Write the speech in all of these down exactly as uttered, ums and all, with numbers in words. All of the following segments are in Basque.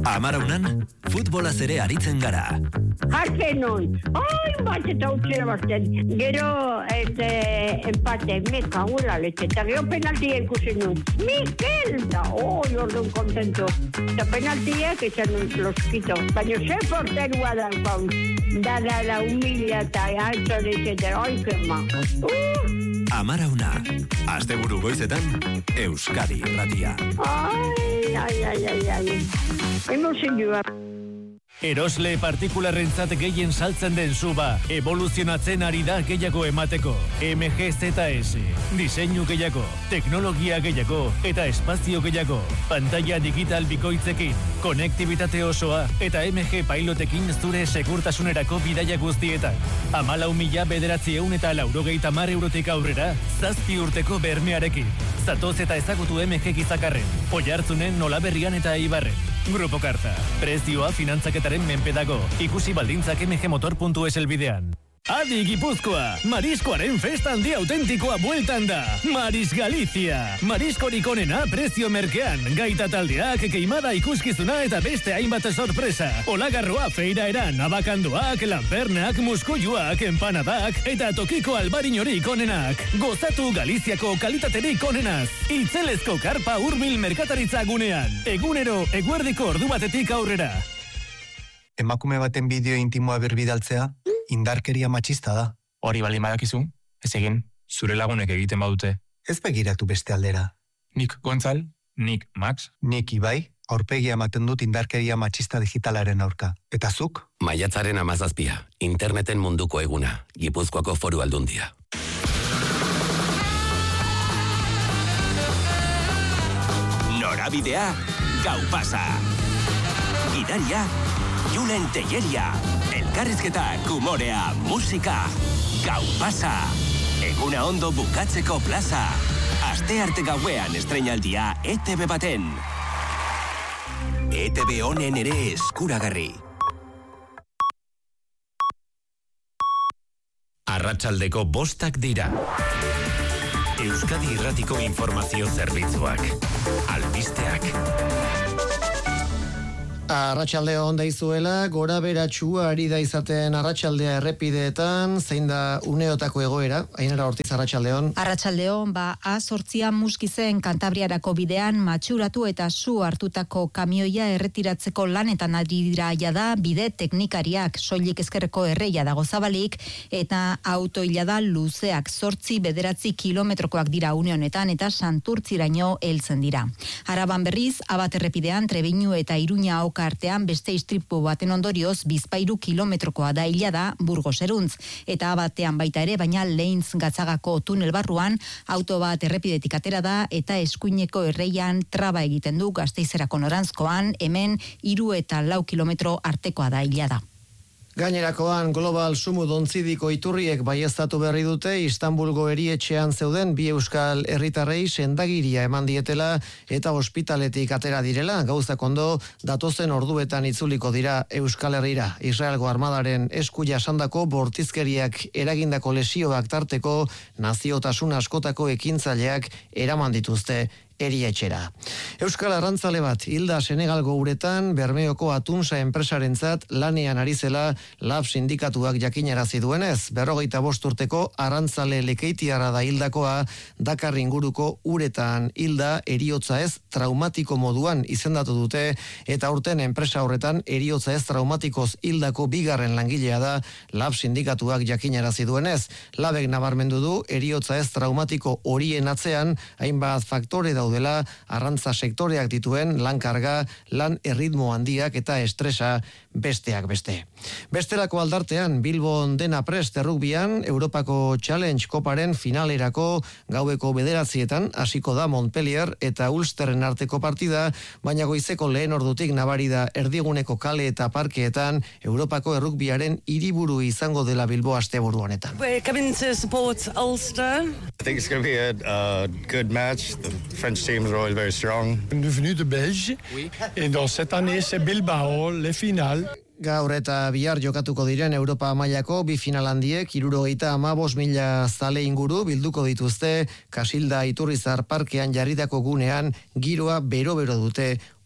Amaraunan, futbolaz ere aritzen gara. Jartzen nun, oi, bat eta utzera batzen. Gero, este, empate, meka, gula leche, eta gero penaltia ikusi nun. Mikel, da, oi, orduan kontento. Eta penaltiak esan nun loskito. Baina ze porterua da, da, da, da, humila eta altzo leche, oi, que majo. Uh! Amarauna, asteburu goizetan, Euskadi Irratia. Ai, ai, ai, ai, ai. Emozioa. Erosle partikularrentzat gehien saltzen den suba, evoluzionatzen ari da gehiago emateko. M G Z S, diseinu gehiago, teknologia gehiago eta espazio gehiago. Pantalla digital bikoitzekin, konektibitate osoa eta M G pilotekin zure segurtasunerako bidaia guztietan. Hamalau mila bederatziehun eta laurogeita hamar eurotik aurrera, zazpi urteko bermearekin. Zatoz eta ezagutu M G Gizakarren, Oiartzunen, Olaberrian eta Eibarren. Grupo Karta, prezioa finantzaketaren menpe dago. Ikusi baldintzak m g motor puntu es elbidean. Adi Gipuzkoa, Mariskoaren festa handi autentikoa bueltan da. Maris Galicia, Mariskorik onena prezio merkean. Gaita taldeak, keimada ikuskizuna eta beste hainbat sorpresa. Olagarroa feira eran, abakandoak, lanpernak, muskuiluak, empanadak eta tokiko albarinorik onenak. Gozatu Galiziako kalitaterik onenaz. Itzelezko karpa hurbil merkataritza gunean. Egunero, eguerdiko ordu batetik aurrera. Emakume baten bideo intimoa berbidaltzea, indarkeria matxista da. Hori baldin badakizu, ez egin, zure lagunek egiten badute. Ez begiratu beste aldera. Nik Gontzal, nik Max. Nik Ibai, aurpegia ematen dut indarkeria matxista digitalaren aurka. Eta zuk? Maiatzaren hamazazpia, interneten munduko eguna, Gipuzkoako Foru Aldundia. Norabidea, gau pasa. Gidaria, Julen Telleria, elkarrizketak, humorea, musika, gau pasa. Eguna ondo bukatzeko plaza. Aste arte gauean estreinaldia E T B baten. E T B honen ere eskuragarri. Arratsaldeko bostak dira. Euskadi Irratiko informazio zerbitzuak. Albisteak. Arratsalde on daizuela, gora beratxua ari da izaten arratsaldea errepideetan, zein da uneotako egoera, Ainara Ortiz, arratsaldeon. Arratsaldeon, ba, A zortzia Muskizen Kantabriarako bidean matxuratu eta su hartutako kamioia erretiratzeko lanetan ari dira jada bide teknikariak, soilik ezkerreko erreia dago zabalik, eta autoilada luzeak zortzi bederatzi kilometrokoak dira une honetan eta Santurtziraino heltzen dira. Araban berriz, Abat errepidean Trebiñu eta Iruña artean beste istripu baten ondorioz bizpairu kilometrokoa da ilada Burgoseruntz, eta Abatean baita ere, baina Leintz Gatzagako tunel barruan auto bat errepidetik atera da eta eskuineko erreian traba egiten du Gasteizerako noranzkoan, hemen hiru eta lau kilometro artekoa da ilada. Gainerakoan Global Sumud ontzidiko iturriek baieztatu berri dute Istanbulgo erietxean zeuden bi euskal herritarrei sendagiria eman dietela eta ospitaletik atera direla. Gauzak ondo datozen orduetan itzuliko dira Euskal Herrira. Israelgo armadaren esku jasandako bortizkeriak eragindako lesioak tarteko naziotasun askotako ekintzaileak eraman dituzte erietxera. Euskal arrantzale bat hilda Senegalgo uretan Bermeoko Atunsa enpresarentzat lanean ari zela Lab sindikatuak jakinarazi duenez, berrogeita bost urteko arrantzale lekeitiarra da hildakoa Dakar inguruko uretan hilda eriotza ez traumatiko moduan izendatu dute eta urten enpresa horretan eriotza ez traumatikoz hildako bigarren langilea da Lab sindikatuak jakinarazi duenez. Labek nabarmendu du eriotza ez traumatiko horien atzean hainbat faktore daude dela arrantza sektoreak dituen lan karga, lan erritmo handiak eta estresa besteak beste. Bestelako aldartean Bilbon dena prest errugbian Europako Challenge Koparen finalerako gaueko bederatzietan hasiko da Montpellier eta Ulsterren arteko partida, baina goizeko lehen ordutik nabari da erdiguneko kale eta parkeetan Europako errugbiaren hiriburu izango dela Bilbo asteburu honetan. We're coming to support Ulster. I think it's going to be a uh, good match. The French teams are always very strong. Nous venus de Belge oui. Et dans cette année c'est Bilbao, les finales. Gaur eta bihar jokatuko diren Europa mailako bi final handiek hirurogeita hamabost mila zale inguru bilduko dituzte Kasilda Iturrizar parkean jarritako gunean giroa bero-bero dute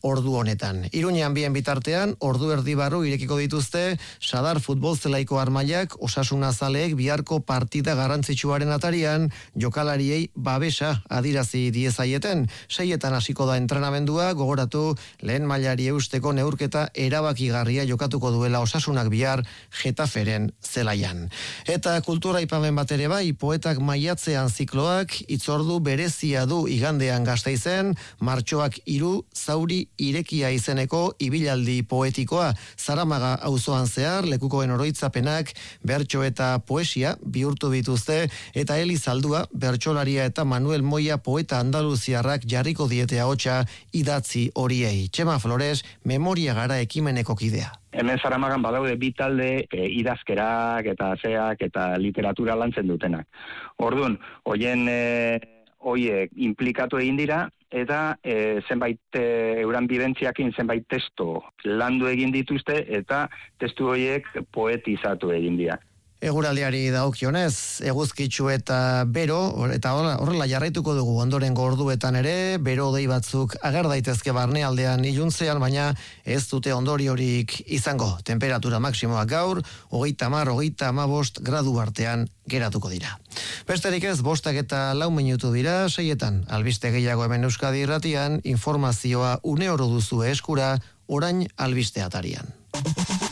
ordu honetan. Iruñean bien bitartean, ordu erdi barru irekiko dituzte Sadar futbol zelaiko armailak Osasuna zaleek biharko partida garrantzitsuaren atarian jokalariei babesa adirazi diezaieten. Seietan hasiko da entrenamendua, gogoratu lehen mailari eusteko neurketa erabakigarria jokatuko duela Osasunak bihar Getaferen zelaian. Eta kultura aipamen bat ere bai, poetak maiatzean zikloak itzordu berezia du igandean Gasteizen, martxoak hiru zauri irekia izeneko ibilaldi poetikoa. Zaramaga auzoan zehar lekukoen oroitzapenak bertso eta poesia bihurtu dituzte eta Eli Zaldua bertsolaria eta Manuel Moya poeta andaluziarrak jarriko diete ahotsa idatzi horiei. Txema Flores, Memoria Gara ekimeneko kidea. Hemen Zaramagan badaude bi talde e, idazkerak eta zeak eta literatura lantzen dutenak. Orduan, hoien e, hoiek implikatu egin dira eta e, zenbait e, euran bibentziakin zenbait testo landu egin dituzte eta testu horiek poetizatu egin dira. Eguraldiari dagokionez, eguzkitsu eta bero, eta horrela jarraituko dugu ondorengo orduetan ere, bero dei batzuk ager daitezke barnealdean iluntzean, baina ez dute ondoriorik izango. Temperatura maksimoak gaur, hogeita hamar, hogeita hamabost gradu artean geratuko dira. Besterik ez, bostak eta lau minutu dira, seietan, albiste gehiago hemen Euskadi Irratian, informazioa une oro duzu eskura, orain albiste atarian.